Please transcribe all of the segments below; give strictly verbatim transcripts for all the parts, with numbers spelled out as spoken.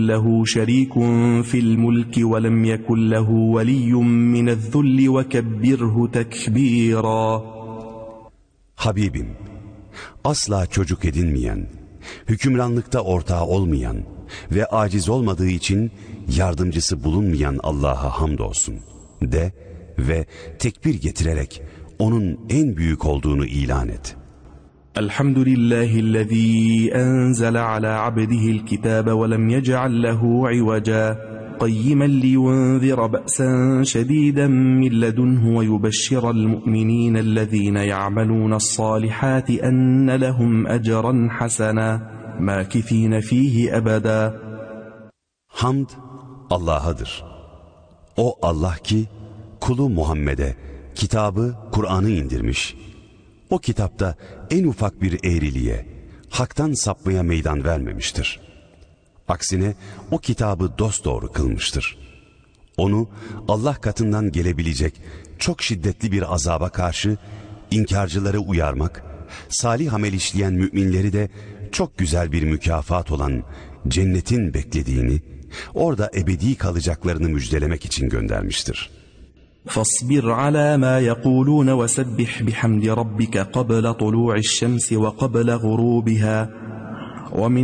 له شريك في الملك ولم يكن له ولي من الذل وكبره تكبيرا. Habibim, asla çocuk edinmeyen, hükümranlıkta ortağı olmayan ve aciz olmadığı için yardımcısı bulunmayan Allah'a hamdolsun de ve tekbir getirerek onun en büyük olduğunu ilan et. Elhamdülillahi'llezî enzele ala abdihi'l kitâbe ve lem yec'al lehu ivaca قيما لينذر بأسا شديدا من لدنه ويبشر المؤمنين الذين يعملون الصالحات أن لهم أجرا حسنا ماكثين فيه أبدا. Hamd Allah'adır. O Allah ki kulu Muhammed'e kitabı, Kur'an'ı indirmiş. O kitapta en ufak bir eğriliğe, haktan sapmaya meydan vermemiştir. Aksine o kitabı dosdoğru kılmıştır. Onu Allah katından gelebilecek çok şiddetli bir azaba karşı inkarcıları uyarmak, salih amel işleyen müminleri de çok güzel bir mükafat olan cennetin beklediğini, orada ebedi kalacaklarını müjdelemek için göndermiştir. فاصبر على ما يقولون وسبح بحمد ربك قبل طلوع الشمس وقبل غروبها ومن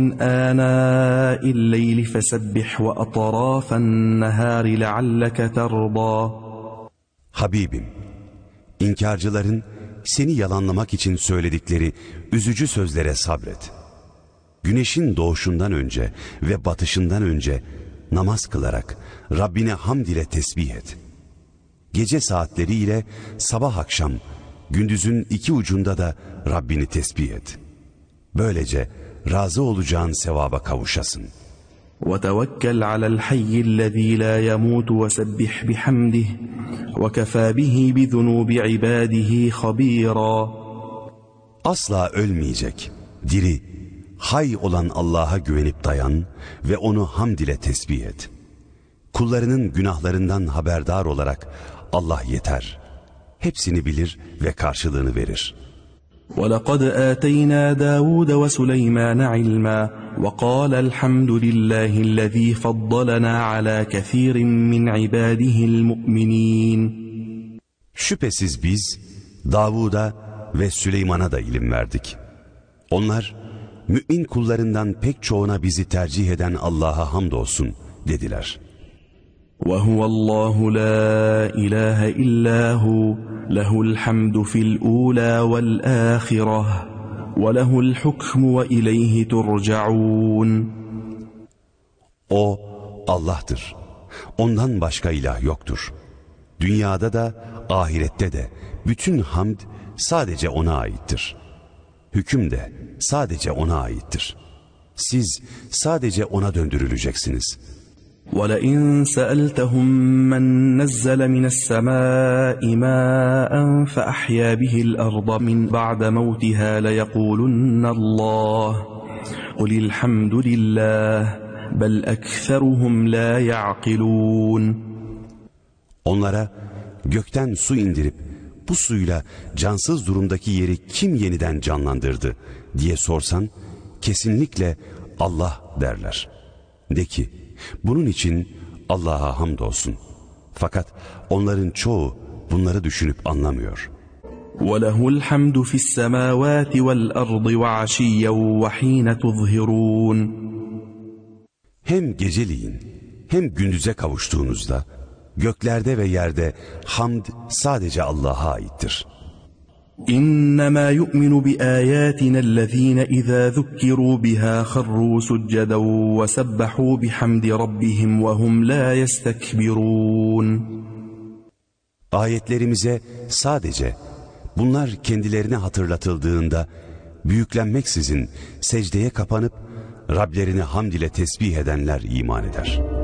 آناء الليل فسبح وأطراف النهار لعلك ترضى. Habibim, inkarcıların seni yalanlamak için söyledikleri üzücü sözlere sabret. Güneşin doğuşundan önce ve batışından önce namaz kılarak Rabbine hamd ile tesbih et. Gece saatleriyle sabah akşam, gündüzün iki ucunda da Rabbini tesbih et. Böylece razı olacağın sevaba kavuşasın. وَتَوَكَّلْ عَلَى الْحَيِّ الَّذ۪ي لَا يَمُوتُ وَسَبِّحْ بِحَمْدِهِ وَكَفَى بِهِ بِذُنُوبِ عِبَادِهِ خَب۪يرًا. Asla ölmeyecek, diri, hay olan Allah'a güvenip dayan ve onu hamd ile tesbih et. Kullarının günahlarından haberdar olarak Allah yeter. Hepsini bilir ve karşılığını verir. وَلَقَدْ آتَيْنَا دَاوُودَ وَسُلَيْمَانَ عِلْمًا وَقَالَ الْحَمْدُ لِلَّهِ الَّذ۪ي فَضَّلَنَا عَلَى كَثِيرٍ مِّنْ عِبَادِهِ الْمُؤْمِنِينَ. Şüphesiz biz Davud'a ve Süleyman'a da ilim verdik. Onlar mümin kullarından pek çoğuna bizi tercih eden Allah'a hamdolsun dediler. وَهُوَ اللّٰهُ لَا إِلَٰهَ إِلَّا هُوَ لَهُ الْحَمْدُ فِي الْأُولَى وَالْآخِرَةِ وَلَهُ الْحُكْمُ وَإِلَيْهِ تُرْجَعُونَ. O Allah'tır. Ondan başka ilah yoktur. Dünyada da ahirette de bütün hamd sadece O'na aittir. Hüküm de sadece O'na aittir. Siz sadece O'na döndürüleceksiniz. وَلَئِنْ سَأَلْتَهُمْ مَنْ نَزَّلَ مِنَ السَّمَاءِ مَاءً فَأَحْيَا بِهِ الْأَرْضَ مِنْ بَعْدَ مَوْتِهَا لَيَقُولُنَّ اللّٰهُ قُلِ الْحَمْدُ لِلّٰهِ بَلْ أَكْثَرُهُمْ لَا يَعْقِلُونَ. Onlara gökten su indirip bu suyla cansız durumdaki yeri kim yeniden canlandırdı diye sorsan kesinlikle Allah derler. De ki bunun için Allah'a hamdolsun. Fakat onların çoğu bunları düşünüp anlamıyor. وَلَهُ الْحَمْدُ فِي السَّمَاوَاتِ وَالْأَرْضِ وَعَشِيًّا وَحِينَ تُظْهِرُونَ. Hem geceliğin hem gündüze kavuştuğunuzda göklerde ve yerde hamd sadece Allah'a aittir. إنما يؤمن بآياتنا الذين إذا ذكروا بها خروا سجدا وسبحوا بحمد ربهم وهم لا يستكبرون. Ayetlerimize sadece bunlar kendilerine hatırlatıldığında büyüklenmeksizin secdeye kapanıp Rablerini hamd ile tesbih edenler iman eder.